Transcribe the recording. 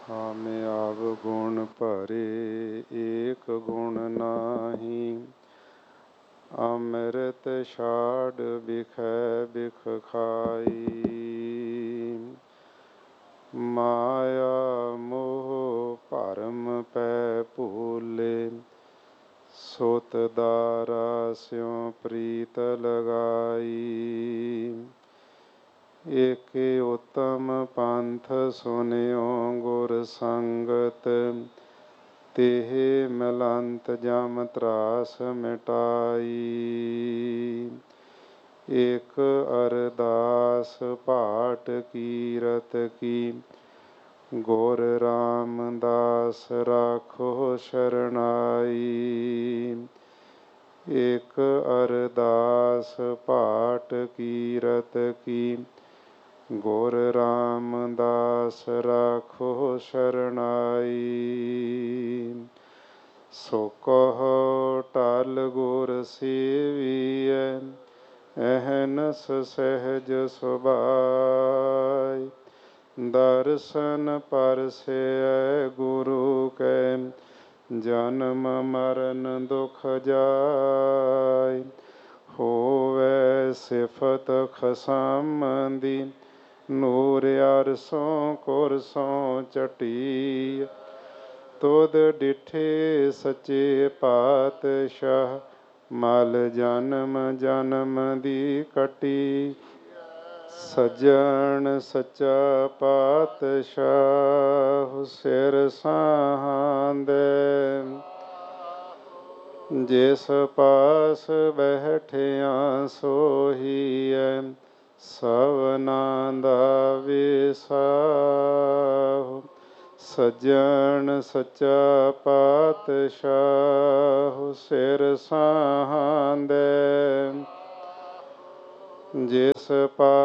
ਹਾਮਿ ਆਵ ਗੁਣ ਭਰੇ ਏਕ ਗੁਣ ਨਾਹੀ। ਅੰਮ੍ਰਿਤ ਛਾੜ ਬਿਖੈ ਬਿਖ ਖਾਈ। ਮਾਇਆ ਮੋਹ ਭਰਮ ਪੈ ਭੂਲੇ। ਸੁਤ ਦਾਰਾ ਸਿਉ ਪ੍ਰੀਤ ਲਗਾਈ। ਏਕੇ ਉਤਮ ਪੰਥ ਸੁਨਿਓ ਗੁਰ ਸੰਗਤ। ਤਿਹ ਮਿਲੰਤ ਜਮ ਤਰਾਸ ਮਿਟਾਈ। ਇਕ ਅਰਦਾਸ ਭਾਟ ਕੀਰਤ ਕੀ। ਗੁਰ ਰਾਮਦਾਸ ਰਾਖੋ ਸ਼ਰਨਾਈ। ਇਕ ਅਰਦਾਸ ਭਾਟ ਕੀਰਤ ਕੀ। ਗੁਰ ਰਾਮਦਾਸ ਰਾਖੋ ਸ਼ਰਨਾਈ। ਸੋ ਕਹੋ ਟਲ ਗੁਰ ਸੇਵੀਐ। ਅਹਨਸ ਸਹਿਜ ਸੁਭਾਇ। ਦਰਸ਼ਨ ਪਰਸੈ ਗੁਰੂ ਕੈ। ਜਨਮ ਮਰਨ ਦੁਖ ਜਾਇ। ਹੋਵੈ ਸਿਫਤ ਖਸਮ ਦੀ। ਨੂਰ ਅਰਸੋਂ ਕੁਰਸੋਂ ਚਟੀ। ਤੁਧ ਡਿਠੇ ਸੱਚੇ ਪਾਤਸ਼ਾਹ। ਮਲ ਜਨਮ ਜਨਮ ਦੀ ਕੱਟੀ। ਸੱਜਣ ਸੱਚਾ ਪਾਤਸ਼ਾਹ ਸਿਰ ਸਾਹਾੰਦੇ। ਜਿਸ ਪਾਸ ਬੈਠਿਆ ਸੋਹੀਐ। ਸਭਨਾ ਦਾ ਵਿਸਾਹੋ। ਸੱਜਣ ਸੱਚਾ ਪਾਤਸ਼ਾਹ ਸਿਰ ਸਾਹਾੰਦੇ। ਜਿਸ